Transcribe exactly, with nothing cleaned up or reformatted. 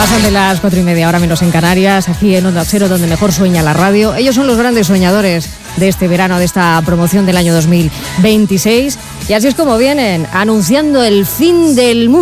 Pasan de las cuatro y media, ahora menos en Canarias, aquí en Onda Cero, donde mejor sueña la radio. Ellos son los grandes soñadores de este verano, de esta promoción del año dos mil veintiséis. Y así es como vienen, anunciando el fin del mundo.